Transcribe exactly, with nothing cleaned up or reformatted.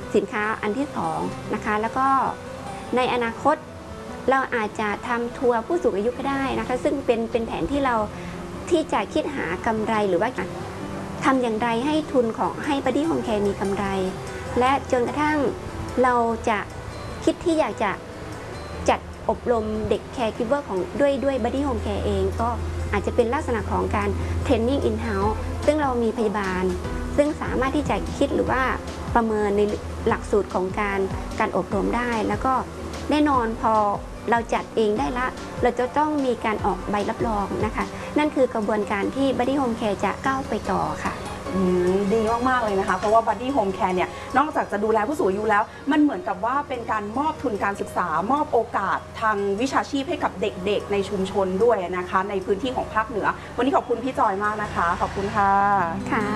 สินค้าอันที่สองนะคะแล้วก็ในอนาคตเราอาจจะทำทัวร์ผู้สูงอายุก็ได้นะคะซึ่งเป็นเป็นแผนที่เราที่จะคิดหากำไรหรือว่าทำอย่างไรให้ทุนของให้ Buddy Home Care มีกำไรและจนกระทั่งเราจะคิดที่อยากจะจัดอบรมเด็กแคร์กิฟเวอร์ของด้วยด้วย Buddy Home Care เองก็อาจจะเป็นลักษณะของการเทรนนิ่งอินเฮ้าส์ซึ่งเรามีพยาบาลซึ่งสามารถที่จะคิดหรือว่าประเมินในหลักสูตรของการการอบรมได้แล้วก็แน่นอนพอเราจัดเองได้ละเราจะต้องมีการออกใบรับรองนะคะนั่นคือกระบวนการที่ Buddy Home Care จะก้าวไปต่อค่ะดีมากๆเลยนะคะเพราะว่า Buddy Home Care เนี่ยนอกจากจะดูแลผู้สูงอายุแล้วมันเหมือนกับว่าเป็นการมอบทุนการศึกษามอบโอกาสทางวิชาชีพให้กับเด็กๆในชุมชนด้วยนะคะในพื้นที่ของภาคเหนือวันนี้ขอบคุณพี่จอยมากนะคะขอบคุณค่ะค่ะ